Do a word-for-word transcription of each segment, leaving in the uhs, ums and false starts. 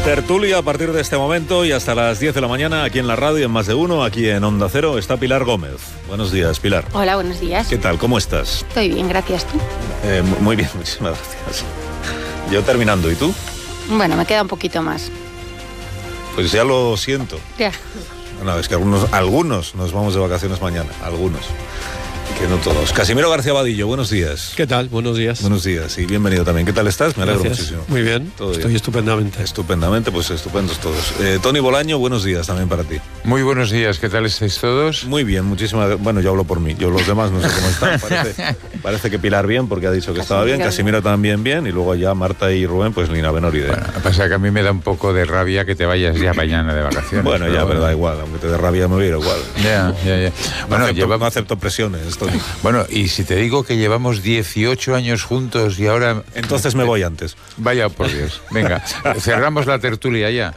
Tertulia a partir de este momento y hasta las diez de la mañana aquí en la radio, en Más de Uno, aquí en Onda Cero, está Pilar Gómez. Buenos días, Pilar. Hola, buenos días. ¿Qué tal? ¿Cómo estás? Estoy bien, gracias. ¿Tú? Eh, muy bien, muchísimas gracias. Yo terminando, ¿y tú? Bueno, me queda un poquito más. Pues ya lo siento. Ya. Bueno, es que algunos, algunos nos vamos de vacaciones mañana, algunos. Que no todos. Casimiro García Vadillo, buenos días. ¿Qué tal? Buenos días. Buenos días y bienvenido también. ¿Qué tal estás? Me alegro Gracias. muchísimo. Muy bien, Todo estoy bien. estupendamente. Estupendamente, pues estupendos todos. Eh, Tony Bolaño, buenos días también para ti. Muy buenos días, ¿qué tal estáis todos? Muy bien, muchísimas. Bueno, yo hablo por mí, yo los demás no sé cómo están. Parece, parece que Pilar bien, porque ha dicho que estaba bien, Casimiro también bien, y luego ya Marta y Rubén, pues ni la menor idea. Bueno, pasa que a mí me da un poco de rabia que te vayas ya mañana de vacaciones. Bueno, ya, pero da igual, aunque te dé rabia me voy a ir igual. Ya, ya, ya. No, Bueno, acepto, lleva- no acepto presiones, Tony. bueno, y si te digo que llevamos dieciocho años juntos y ahora... Entonces me voy antes. Vaya por Dios. Venga, cerramos la tertulia ya.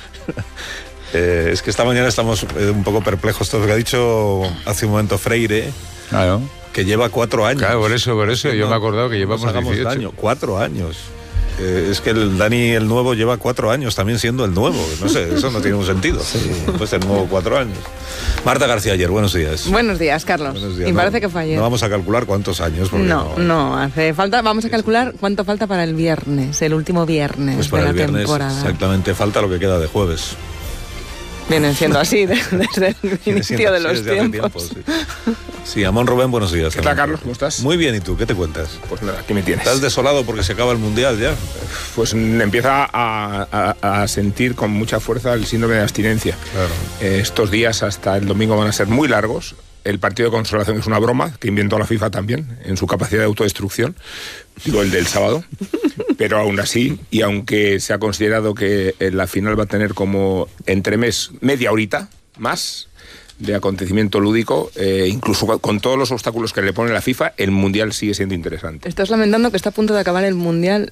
Eh, es que esta mañana estamos eh, un poco perplejos, todo lo que ha dicho hace un momento Freire, Claro, que lleva cuatro años. claro, por eso, por eso, yo No- me he acordado que no llevamos nos hagamos dieciocho. daño, cuatro años. Eh, es que el Dani, el nuevo, lleva cuatro años también siendo el nuevo. No sé, eso no tiene un sentido. Pues el nuevo cuatro años. Marta García Ayer, buenos días. Buenos días, Carlos. Buenos días. Y No- parece que fue ayer. No vamos a calcular cuántos años. porque No, no, hace falta. Vamos a calcular cuánto falta para el viernes, el último viernes Pues de para la el viernes temporada. exactamente falta lo que queda de jueves. Vienen siendo así de- desde el Viene inicio siendo de así los desde hace tiempos. tiempo, sí. Sí, Amón Rubén, buenos días. ¿Qué tal, también. Carlos? ¿Cómo estás? Muy bien, ¿y tú? ¿Qué te cuentas? Pues nada, aquí me tienes. ¿Estás desolado porque se acaba el Mundial ya? Pues mm, empieza a, a- a sentir con mucha fuerza el síndrome de abstinencia. Claro. Eh, estos días hasta el domingo van a ser muy largos. El partido de consolación es una broma que inventó la FIFA también en su capacidad de autodestrucción, digo el del sábado, pero aún así, y aunque se ha considerado que eh, la final va a tener como entremés media horita más de acontecimiento lúdico, eh, incluso con todos los obstáculos que le pone la FIFA, el Mundial sigue siendo interesante. Estás lamentando que está a punto de acabar el Mundial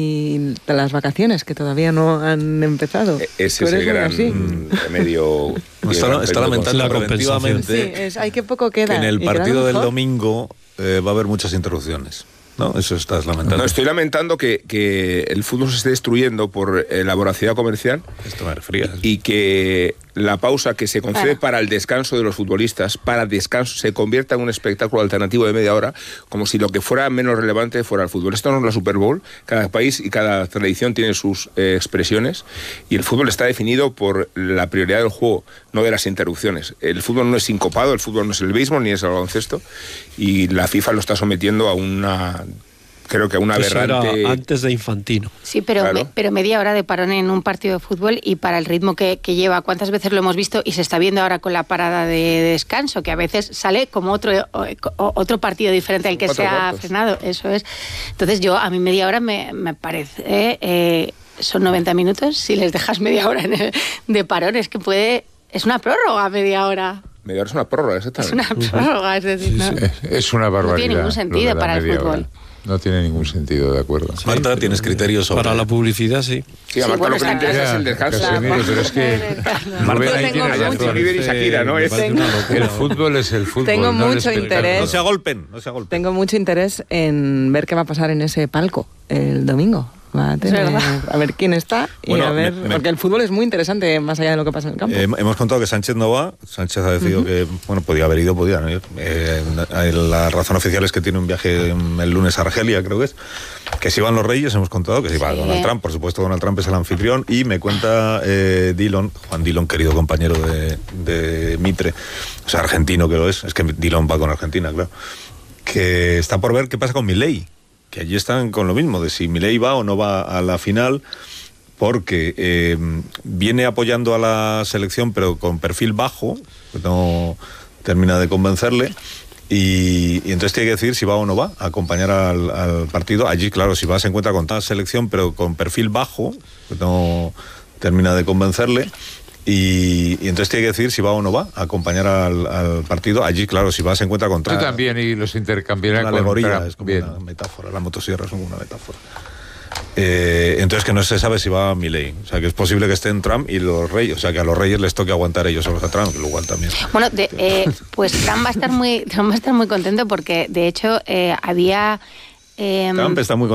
y las vacaciones, que todavía no han empezado. E- Ese ¿Tú es el eres gran así? remedio. No, está, está lamentando La preventivamente Sí, es, hay que poco queda. que en el y queda partido del mejor. domingo eh, va a haber muchas interrupciones. ¿No? Eso estás lamentando. No, estoy lamentando que, que el fútbol se esté destruyendo por eh, la voracidad comercial Esto me refería. y que la pausa que se concede Claro. para el descanso de los futbolistas, para descanso, se convierta en un espectáculo alternativo de media hora, como si lo que fuera menos relevante fuera el fútbol. Esto no es la Super Bowl, cada país y cada tradición tiene sus eh, expresiones y el fútbol está definido por la prioridad del juego, no de las interrupciones. El fútbol no es sincopado, el fútbol no es el béisbol ni es el baloncesto y la FIFA lo está sometiendo a una... Creo que a una Eso era aberrante... antes de Infantino. Sí, pero, Claro. me- pero media hora de parón en un partido de fútbol y para el ritmo que, que lleva, ¿cuántas veces lo hemos visto? Y se está viendo ahora con la parada de descanso, que a veces sale como otro, o- o- otro partido diferente al que Cuatro se ha cuartos. frenado. Eso es. Entonces yo, a mí media hora me, me parece... eh, son noventa minutos, si les dejas media hora en el- de parón, es que puede... Es una prórroga media hora. Media hora es una prórroga, Es exactamente. una prórroga, es decir, ¿no? Es, es una barbaridad. tiene ningún lo sentido de la para el media fútbol. hora. No tiene ningún sentido, de acuerdo. Marta, ¿tienes criterios sobre...? Para la publicidad, sí. Sí, a Marta bueno, lo que le está interesa claro. es el descanso. Ya, Casimiro, pero es que Marta, Rubén, ahí tengo tiene mucho- razón. Bieber y Shakira, ¿no? Me Es- parece una locura. El fútbol es el fútbol. Tengo no el mucho espectáculo. interés. No se agolpen, no se agolpen. Tengo mucho interés en ver qué va a pasar en ese palco el domingo. Va a, tener- verdad. a ver quién está y Bueno, a ver, me- me- porque el fútbol es muy interesante más allá de lo que pasa en el campo. Eh, hemos contado que Sánchez no va. Sánchez ha decidido que, bueno, podía haber ido, podía no ir. Eh, la razón oficial es que tiene un viaje el lunes a Argelia, creo que es. Que si van los Reyes, hemos contado que si va Sí. Donald Trump. Por supuesto, Donald Trump es el anfitrión. Y me cuenta eh, Dillon, Juan Dillon, querido compañero de, de Mitre, o sea, argentino que lo es. Es que Dillon va con Argentina, claro. Que está por ver qué pasa con Milei. Que allí están con lo mismo, de si Milei va o no va a la final, porque eh, viene apoyando a la selección, pero con perfil bajo, que no termina de convencerle, y, y entonces tiene que decidir si va o no va a acompañar al, al partido. Allí, claro, si va se encuentra con toda la selección, pero con perfil bajo, que no termina de convencerle, Y, y entonces tiene que decidir si va o no va a acompañar al, al partido. Allí, claro, si va se encuentra contra... Tú también, y los intercambiarán una con... alegoría, Trump. es como Bien. una metáfora. La motosierra es como una metáfora. Eh, entonces que no se sabe si va a Milei. O sea, que es posible que estén Trump y los Reyes. O sea, que a los Reyes les toque aguantar ellos solos a Trump, que lo igual también. Bueno, de, eh, pues Trump va a estar muy, Trump va a estar muy contento porque, de hecho, eh, había... Eh, Trump está muy